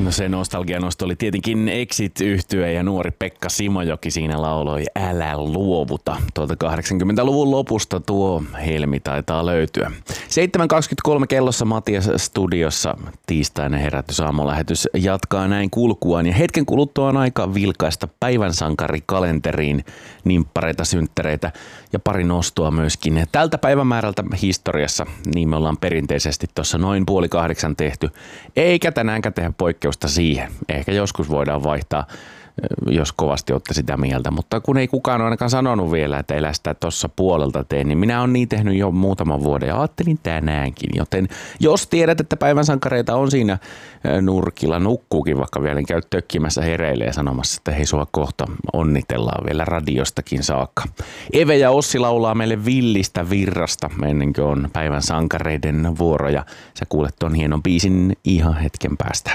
No se nostalgianosto oli tietenkin Exit-yhtye ja nuori Pekka Simojoki siinä lauloi Älä luovuta. Tuolta 80-luvun lopusta tuo helmi taitaa löytyä. 7.23 kellossa Matias studiossa. Tiistainen herätysaamulähetys jatkaa näin kulkuaan ja hetken kuluttua on aika vilkaista päivän sankarikalenteriin nimppareita, synttäreitä ja pari nostoa myöskin tältä päivämäärältä historiassa. Niin me ollaan perinteisesti tuossa noin 7:30 tehty, eikä tänäänkään tehdä poikkeusta siihen. Ehkä joskus voidaan vaihtaa, jos kovasti olette sitä mieltä, mutta kun ei kukaan ole ainakaan sanonut vielä, että elä sitä tuossa puolelta tee, niin minä olen niin tehnyt jo muutaman vuoden ja ajattelin tänäänkin. Joten jos tiedät, että päivän sankareita on siinä nurkilla, nukkuukin vaikka vielä, niin käy tökkimässä hereille ja sanomassa, että hei, sua kohta onnitellaan vielä radiostakin saakka. Eve ja Ossi laulaa meille Villistä virrasta ennen kuin on päivän sankareiden vuoro ja sä kuulet ton hienon biisin ihan hetken päästä.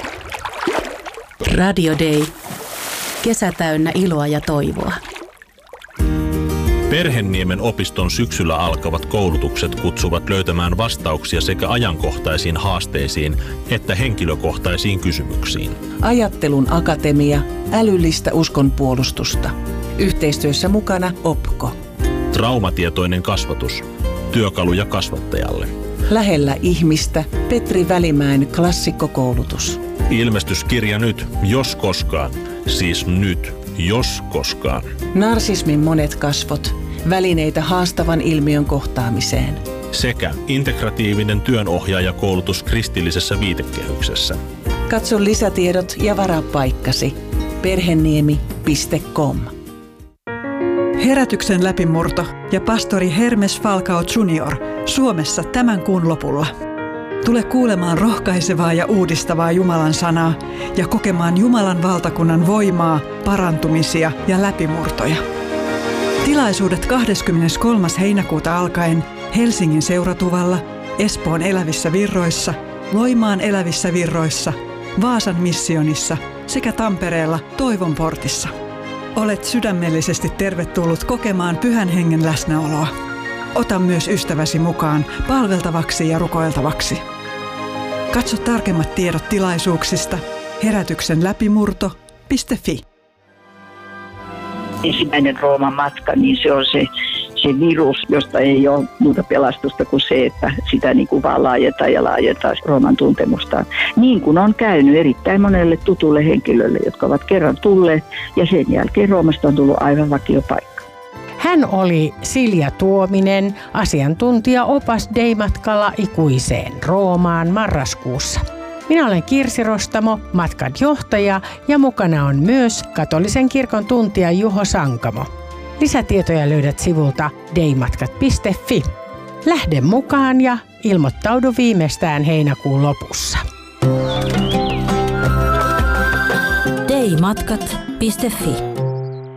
Radio Day. Kesä täynnä iloa ja toivoa. Perhenniemen opiston syksyllä alkavat koulutukset kutsuvat löytämään vastauksia sekä ajankohtaisiin haasteisiin että henkilökohtaisiin kysymyksiin. Ajattelun akatemia, älyllistä uskonpuolustusta. Yhteistyössä mukana OPKO. Traumatietoinen kasvatus. Työkaluja kasvattajalle. Lähellä ihmistä Petri Välimäen klassikkokoulutus. Ilmestyskirja nyt, jos koskaan. Siis nyt, jos koskaan. Narsismin monet kasvot. Välineitä haastavan ilmiön kohtaamiseen. Sekä integratiivinen työnohjaajakoulutus kristillisessä viitekehyksessä. Katso lisätiedot ja varaa paikkasi. Perheniemi.com. Herätyksen läpimurto ja pastori Hermes Falcao Junior Suomessa tämän kuun lopulla. Tule kuulemaan rohkaisevaa ja uudistavaa Jumalan sanaa ja kokemaan Jumalan valtakunnan voimaa, parantumisia ja läpimurtoja. Tilaisuudet 23. heinäkuuta alkaen Helsingin Seuratuvalla, Espoon Elävissä Virroissa, Loimaan Elävissä Virroissa, Vaasan missionissa sekä Tampereella Toivon portissa. Olet sydämellisesti tervetullut kokemaan Pyhän Hengen läsnäoloa. Ota myös ystäväsi mukaan palveltavaksi ja rukoiltavaksi. Katso tarkemmat tiedot tilaisuuksista herätyksenläpimurto.fi. Ensimmäinen Rooman matka, niin se on se virus, josta ei ole muuta pelastusta kuin se, että sitä niin kuin vaan laajentaa Rooman tuntemustaan. Niin kuin on käynyt erittäin monelle tutulle henkilölle, jotka ovat kerran tulleet ja sen jälkeen Roomasta on tullut aivan vakiopaikka. Hän oli Silja Tuominen, asiantuntija-opas Day-matkalla ikuiseen Roomaan marraskuussa. Minä olen Kirsi Rostamo, matkan johtaja ja mukana on myös katolisen kirkon tuntija Juho Sankamo. Lisätietoja löydät sivulta daymatkat.fi. Lähde mukaan ja ilmoittaudu viimeistään heinäkuun lopussa. daymatkat.fi.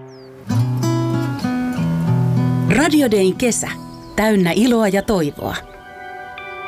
Radio Dayn kesä. Täynnä iloa ja toivoa.